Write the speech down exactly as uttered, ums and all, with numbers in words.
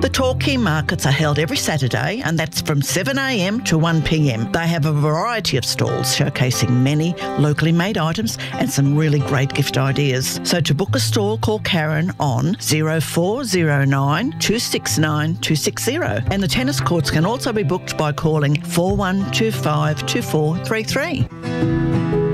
The Torquay markets are held every Saturday, and that's from seven a m to one p m. They have a variety of stalls showcasing many locally made items and some really great gift ideas. So to book a stall, call Karen on zero four zero nine, two six nine, two six zero. And the tennis courts can also be booked by calling four one two five, two four three three.